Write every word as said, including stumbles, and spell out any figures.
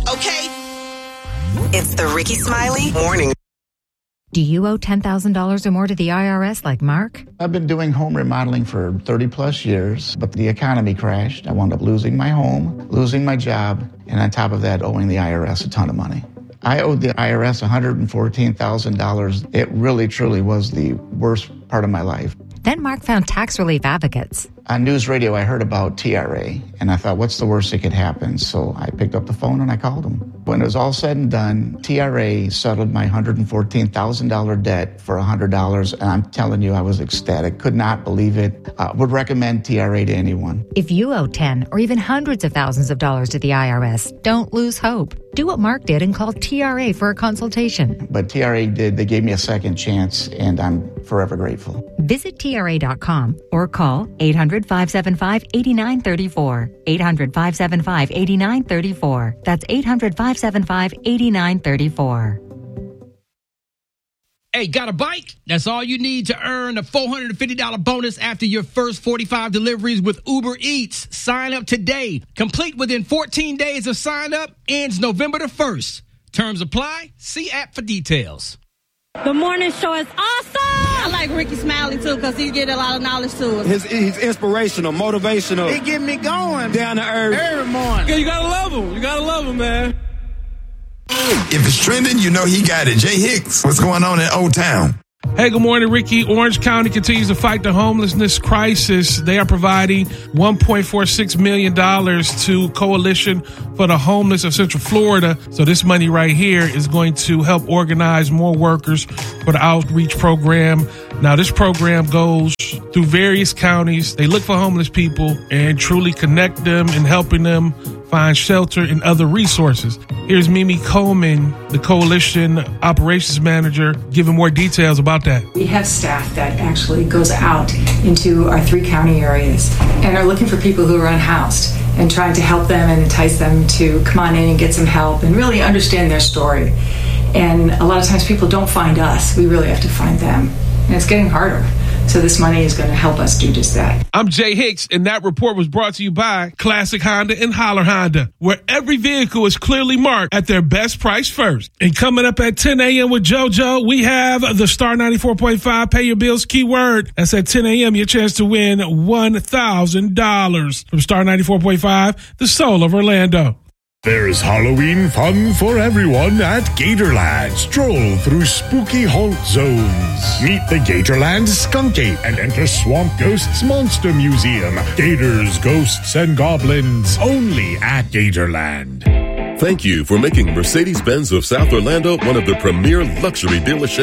Okay? It's the Ricky Smiley Morning. Do you owe ten thousand dollars or more to the I R S like Mark? I've been doing home remodeling for thirty plus years, but the economy crashed. I wound up losing my home, losing my job, and on top of that, owing the I R S a ton of money. I owed the I R S one hundred fourteen thousand dollars. It really, truly was the worst part of my life. Then Mark found tax relief advocates. On news radio, I heard about T R A, and I thought, what's the worst that could happen? So I picked up the phone and I called them. When it was all said and done, T R A settled my one hundred fourteen thousand dollars debt for one hundred dollars, and I'm telling you, I was ecstatic. Could not believe it. Uh, would recommend T R A to anyone. If you owe ten or even hundreds of thousands of dollars to the I R S, don't lose hope. Do what Mark did and call T R A for a consultation. But T R A did. They gave me a second chance, and I'm forever grateful. Visit T R A dot com or call eight hundred, five seven five, eight nine three four. eight hundred, five seven five, eight nine three four. That's eight hundred, five seven five, eight nine three four. Hey, got a bike? That's all you need to earn a four hundred fifty dollars bonus after your first forty-five deliveries with Uber Eats. Sign up today. Complete within fourteen days of sign up. Ends November the first. Terms apply. See app for details. The morning show is awesome. I like Ricky Smiley, too, because he get a lot of knowledge to us. His, he's inspirational, motivational. He get me going. Down to earth. Every morning. Yeah, you got to love him. You got to love him, man. If it's trending, you know he got it. Jay Hicks, what's going on in Old Town? Hey, good morning, Ricky. Orange County continues to fight the homelessness crisis. They are providing one point four six million dollars to Coalition for the Homeless of Central Florida. So this money right here is going to help organize more workers for the outreach program. Now, this program goes through various counties. They look for homeless people and truly connect them and helping them find shelter and other resources. Here's Mimi Coleman, the Coalition Operations Manager, giving more details about that. We have staff that actually goes out into our three county areas and are looking for people who are unhoused and trying to help them and entice them to come on in and get some help and really understand their story. And a lot of times people don't find us. We really have to find them. And it's getting harder. So this money is going to help us do just that. I'm Jay Hicks, and that report was brought to you by Classic Honda and Holler Honda, where every vehicle is clearly marked at their best price first. And coming up at ten a.m. with JoJo, we have the Star ninety-four point five Pay Your Bills keyword. That's at ten a.m. your chance to win one thousand dollars. From Star ninety-four point five, the soul of Orlando. There's Halloween fun for everyone at Gatorland. Stroll through spooky haunt zones. Meet the Gatorland Skunk Ape and enter Swamp Ghost's Monster Museum. Gators, ghosts, and goblins only at Gatorland. Thank you for making Mercedes-Benz of South Orlando one of the premier luxury dealerships